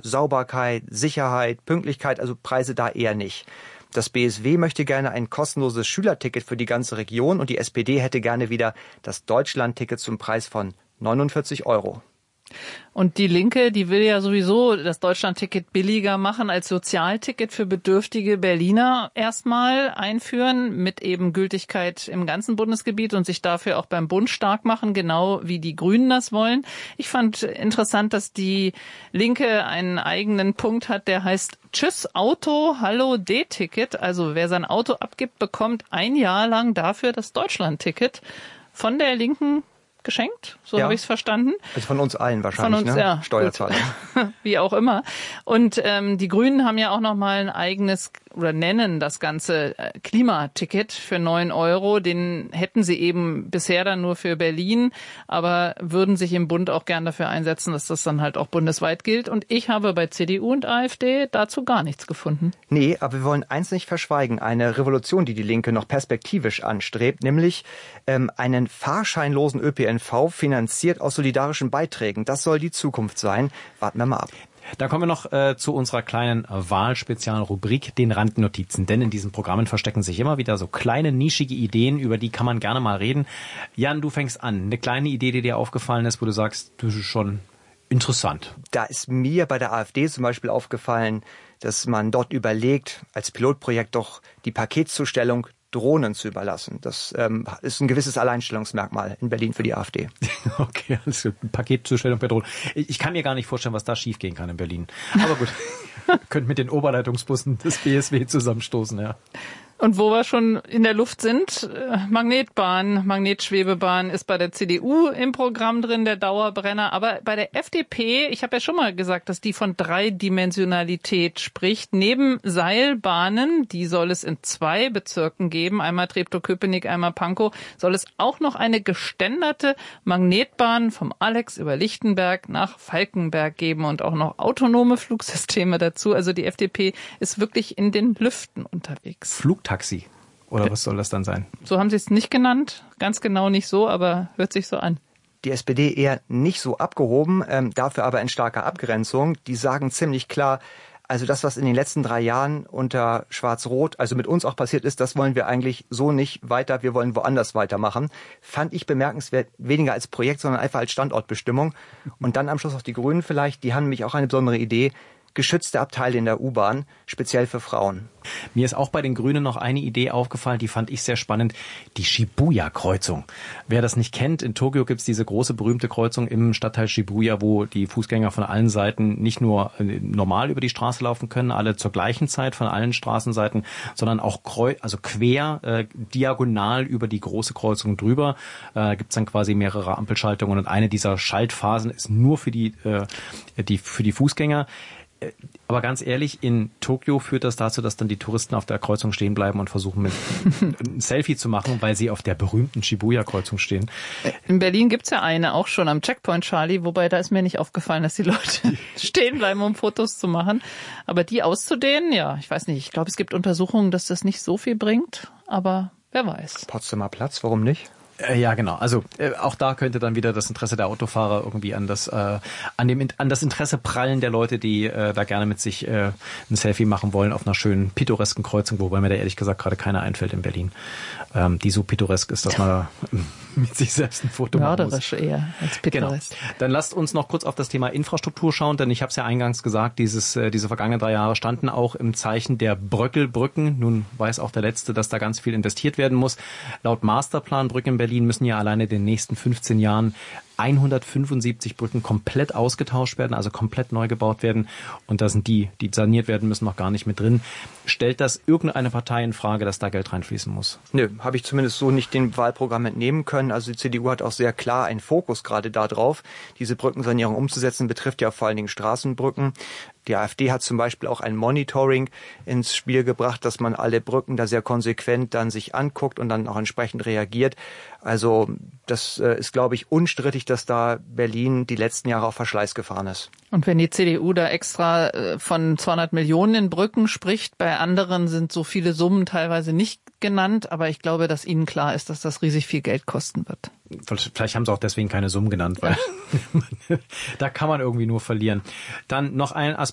Sauberkeit, Sicherheit, Pünktlichkeit, also Preise da eher nicht. Das BSW möchte gerne ein kostenloses Schülerticket für die ganze Region und die SPD hätte gerne wieder das Deutschlandticket zum Preis von 49 €. Und die Linke, die will ja sowieso das Deutschlandticket billiger machen als Sozialticket für bedürftige Berliner erstmal einführen, mit eben Gültigkeit im ganzen Bundesgebiet und sich dafür auch beim Bund stark machen, genau wie die Grünen das wollen. Ich fand interessant, dass die Linke einen eigenen Punkt hat, der heißt Tschüss Auto, Hallo D-Ticket. Also wer sein Auto abgibt, bekommt ein Jahr lang dafür das Deutschlandticket von der Linken geschenkt, so habe ich es verstanden. Also von uns allen wahrscheinlich, von uns, ne? Ja, Steuerzahler. Wie auch immer. Und die Grünen haben ja auch noch mal ein eigenes oder nennen das ganze Klimaticket für 9 €. Den hätten sie eben bisher dann nur für Berlin, aber würden sich im Bund auch gern dafür einsetzen, dass das dann halt auch bundesweit gilt. Und ich habe bei CDU und AfD dazu gar nichts gefunden. Nee, aber wir wollen eins nicht verschweigen. Eine Revolution, die die Linke noch perspektivisch anstrebt, nämlich einen fahrscheinlosen ÖPNV finanziert aus solidarischen Beiträgen. Das soll die Zukunft sein. Warten wir mal ab. Da kommen wir noch zu unserer kleinen Wahlspezialrubrik, den Randnotizen. Denn in diesen Programmen verstecken sich immer wieder so kleine, nischige Ideen, über die kann man gerne mal reden. Jan, du fängst an. Eine kleine Idee, die dir aufgefallen ist, wo du sagst, das ist schon interessant. Da ist mir bei der AfD zum Beispiel aufgefallen, dass man dort überlegt, als Pilotprojekt doch die Paketzustellung Drohnen zu überlassen. Das ist ein gewisses Alleinstellungsmerkmal in Berlin für die AfD. Okay, also Paketzustellung per Drohnen. Ich kann mir gar nicht vorstellen, was da schiefgehen kann in Berlin. Aber gut, könnt mit den Oberleitungsbussen des BSW zusammenstoßen, ja. Und wo wir schon in der Luft sind, Magnetschwebebahn ist bei der CDU im Programm drin, der Dauerbrenner. Aber bei der FDP, ich habe ja schon mal gesagt, dass die von Dreidimensionalität spricht. Neben Seilbahnen, die soll es in 2 Bezirken geben, einmal Treptow-Köpenick, einmal Pankow, soll es auch noch eine geständerte Magnetbahn vom Alex über Lichtenberg nach Falkenberg geben und auch noch autonome Flugsysteme dazu. Also die FDP ist wirklich in den Lüften unterwegs. Flugtaxi. Oder was soll das dann sein? So haben sie es nicht genannt. Ganz genau nicht so, aber hört sich so an. Die SPD eher nicht so abgehoben, dafür aber in starker Abgrenzung. Die sagen ziemlich klar, also das, was in den letzten 3 Jahren unter Schwarz-Rot, also mit uns auch passiert ist, das wollen wir eigentlich so nicht weiter, wir wollen woanders weitermachen. Fand ich bemerkenswert, weniger als Projekt, sondern einfach als Standortbestimmung. Und dann am Schluss auch die Grünen vielleicht, die haben nämlich auch eine besondere Idee, geschützte Abteile in der U-Bahn, speziell für Frauen. Mir ist auch bei den Grünen noch eine Idee aufgefallen, die fand ich sehr spannend, die Shibuya-Kreuzung. Wer das nicht kennt, in Tokio gibt's diese große berühmte Kreuzung im Stadtteil Shibuya, wo die Fußgänger von allen Seiten nicht nur normal über die Straße laufen können, alle zur gleichen Zeit von allen Straßenseiten, sondern auch quer, diagonal über die große Kreuzung drüber. Gibt's dann quasi mehrere Ampelschaltungen und eine dieser Schaltphasen ist nur für die Fußgänger. Aber ganz ehrlich, in Tokio führt das dazu, dass dann die Touristen auf der Kreuzung stehen bleiben und versuchen, ein Selfie zu machen, weil sie auf der berühmten Shibuya-Kreuzung stehen. In Berlin gibt's ja eine, auch schon am Checkpoint Charlie, wobei da ist mir nicht aufgefallen, dass die Leute stehen bleiben, um Fotos zu machen. Aber die auszudehnen, ja, ich weiß nicht. Ich glaube, es gibt Untersuchungen, dass das nicht so viel bringt, aber wer weiß. Potsdamer Platz, warum nicht? Ja, genau. Also auch da könnte dann wieder das Interesse der Autofahrer irgendwie an das Interesse prallen der Leute, die da gerne mit sich ein Selfie machen wollen auf einer schönen pittoresken Kreuzung, wobei mir da ehrlich gesagt gerade keiner einfällt in Berlin, die so pittoresk ist, dass man mit sich selbst ein Foto machen muss. Mörderisch eher als pittoresk. Genau. Dann lasst uns noch kurz auf das Thema Infrastruktur schauen, denn ich habe es ja eingangs gesagt, diese vergangenen 3 Jahre standen auch im Zeichen der Bröckelbrücken. Nun weiß auch der Letzte, dass da ganz viel investiert werden muss. Laut Masterplan Brücken in Berlin müssen ja alleine in den nächsten 15 Jahren 175 Brücken komplett ausgetauscht werden, also komplett neu gebaut werden. Und da sind die saniert werden müssen, noch gar nicht mit drin. Stellt das irgendeine Partei in Frage, dass da Geld reinfließen muss? Nö, habe ich zumindest so nicht dem Wahlprogramm entnehmen können. Also die CDU hat auch sehr klar einen Fokus gerade da drauf, diese Brückensanierung umzusetzen, betrifft ja vor allen Dingen Straßenbrücken. Die AfD hat zum Beispiel auch ein Monitoring ins Spiel gebracht, dass man alle Brücken da sehr konsequent dann sich anguckt und dann auch entsprechend reagiert. Also das ist, glaube ich, unstrittig, dass da Berlin die letzten Jahre auf Verschleiß gefahren ist. Und wenn die CDU da extra von 200 Millionen in Brücken spricht, bei anderen sind so viele Summen teilweise nicht genannt, aber ich glaube, dass Ihnen klar ist, dass das riesig viel Geld kosten wird. Vielleicht haben sie auch deswegen keine Summen genannt, weil da kann man irgendwie nur verlieren. Dann noch ein Aspekt